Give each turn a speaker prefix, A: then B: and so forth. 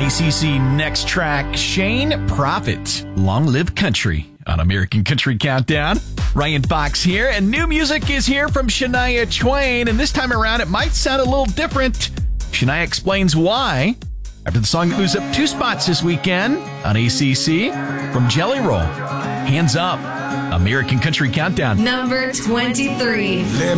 A: ACC next track, Shane Prophet, Long Live Country on American Country Countdown. Ryan Fox here, and new music is here from Shania Twain, and this time around it might sound a little different. Shania explains why after the song moves up 2 spots this weekend on ACC from Jelly Roll. Hands Up, American Country Countdown.
B: Number 23.